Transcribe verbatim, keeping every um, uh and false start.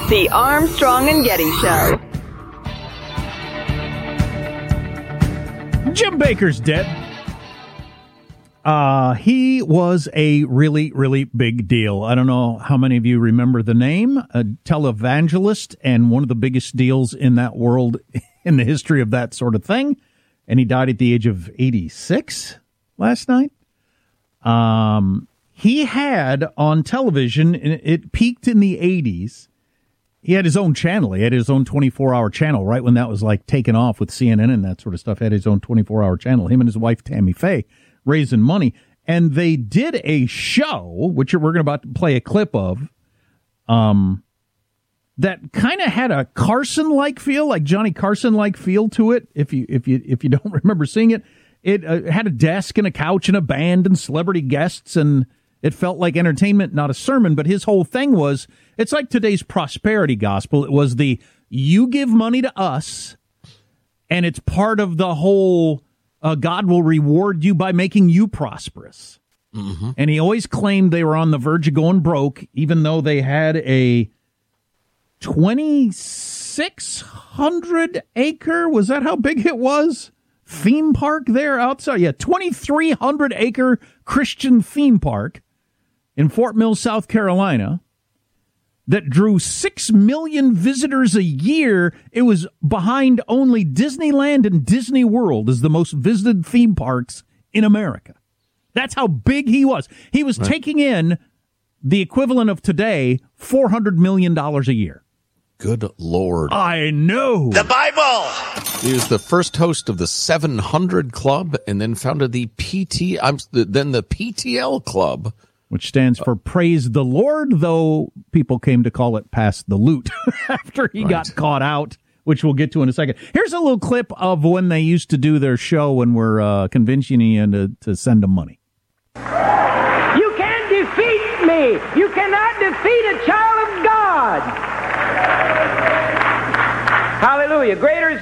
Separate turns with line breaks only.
The Armstrong and Getty Show.
Jim Bakker's dead. Uh, he was a really, really big deal. I don't know how many of you remember the name, a televangelist, and one of the biggest deals in that world in the history of that sort of thing. And he died at the age of eighty-six last night. Um, he had on television, and it peaked in the eighties. He had his own channel. He had his own twenty-four hour channel right when that was like taken off with C N N and that sort of stuff. He had his own twenty-four hour channel. Him and his wife, Tammy Faye, raising money. And they did a show, which we're going about to play a clip of, um, that kind of had a Carson-like feel, like Johnny Carson-like feel to it. If you if you if you don't remember seeing it, it uh, had a desk and a couch and a band and celebrity guests, and it felt like entertainment, not a sermon. But his whole thing was, it's like today's prosperity gospel. It was the you give money to us, and it's part of the whole. Uh, God will reward you by making you prosperous. Mm-hmm. And he always claimed they were on the verge of going broke, even though they had a twenty-six hundred acre, was that how big it was? Theme park there outside. Yeah, twenty-three hundred acre Christian theme park in Fort Mill, South Carolina, that drew six million visitors a year. It was behind only Disneyland and Disney World as the most visited theme parks in America. That's how big he was. He was right. taking in the equivalent of today, four hundred million dollars a year.
Good Lord.
I know.
The Bible.
He was the first host of the seven hundred Club and then founded the P T, I'm, then the P T L Club,
which stands for Praise the Lord, though people came to call it Pass the Loot after he right. got caught out, which we'll get to in a second. Here's a little clip of when they used to do their show when we're uh, convincing you to, to send them money.
You can't defeat me. You cannot defeat a child of God. Hallelujah. Greater is